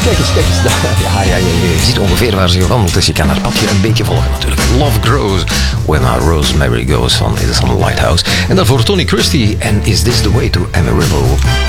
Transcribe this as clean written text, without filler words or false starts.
Kijk eens. Ja, je ziet ongeveer waar ze gewandeld, dus je kan haar padje een beetje volgen natuurlijk. Love Grows When Our Rosemary Goes van Edison Lighthouse. En daarvoor Tony Christie en Is This The Way To Amarillo.